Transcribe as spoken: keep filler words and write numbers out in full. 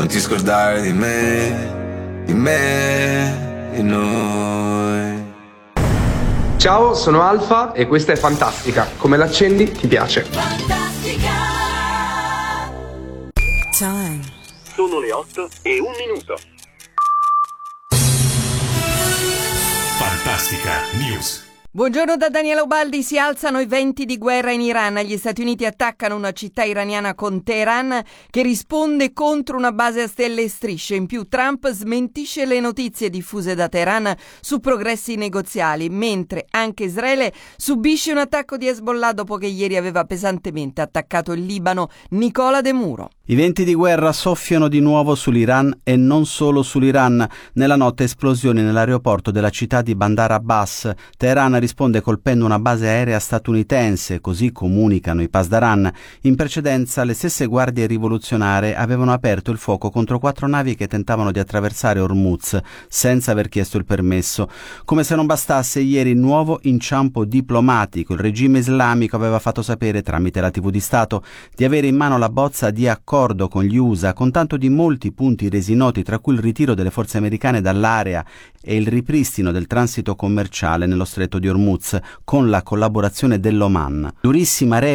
non ti scordare di me, di me, di noi. Ciao, sono Alfa e questa è Fantastica. Come l'accendi ti piace. Fantastica. Time. Sono le otto e un minuto. Fantastica News. Buongiorno da Daniela Ubaldi. Si alzano i venti di guerra in Iran. Gli Stati Uniti attaccano una città iraniana con Teheran che risponde contro una base a stelle e strisce. In più Trump smentisce le notizie diffuse da Teheran su progressi negoziali, mentre anche Israele subisce un attacco di Hezbollah dopo che ieri aveva pesantemente attaccato il Libano. Nicola De Muro. I venti di guerra soffiano di nuovo sull'Iran e non solo sull'Iran. Nella notte esplosioni nell'aeroporto della città di Bandar Abbas. Teheran risponde colpendo una base aerea statunitense, così comunicano i Pasdaran. In precedenza le stesse guardie rivoluzionarie avevano aperto il fuoco contro quattro navi che tentavano di attraversare Hormuz senza aver chiesto il permesso. Come se non bastasse, ieri nuovo inciampo diplomatico. Il regime islamico aveva fatto sapere tramite la tivù di Stato di avere in mano la bozza di accordo con gli U S A, con tanto di molti punti resi noti, tra cui il ritiro delle forze americane dall'area e il ripristino del transito commerciale nello stretto di Hormuz con la collaborazione dell'Oman. Durissima